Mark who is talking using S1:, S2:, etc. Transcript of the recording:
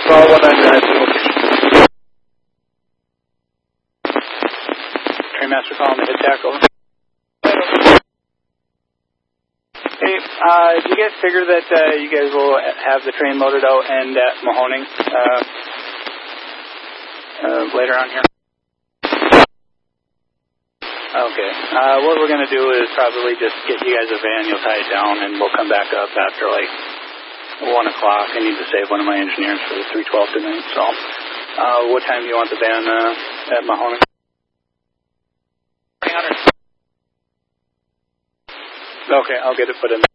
S1: Call 199 location.
S2: Trainmaster calling the hit tackle. Hey, do you guys figure that you guys will have the train loaded out and at Mahoning later on here? Okay. What we're going to do is probably just get you guys a van, you'll tie it down, and we'll come back up after like 1 o'clock. I need to save one of my engineers for the 312 tonight, so what time do you want the van at Mahoning?
S1: 300.
S2: Okay, I'll get it put in.